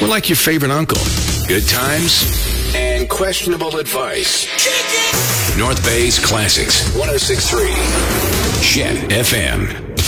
We're like your favorite uncle. Good times and questionable advice. North Bay's Classics, 106.3 Chet FM.